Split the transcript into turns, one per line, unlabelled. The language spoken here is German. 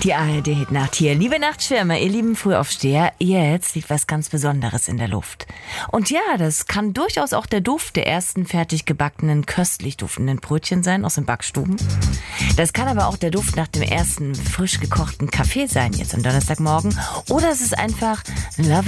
Die ARD-Hitnacht hier. Liebe Nachtschwärmer, ihr lieben Frühaufsteher, jetzt liegt was ganz Besonderes in der Luft. Und ja, das kann durchaus auch der Duft der ersten fertig gebackenen, köstlich duftenden Brötchen sein aus den Backstuben. Das kann aber auch der Duft nach dem ersten frisch gekochten Kaffee sein, jetzt am Donnerstagmorgen. Oder es ist einfach Love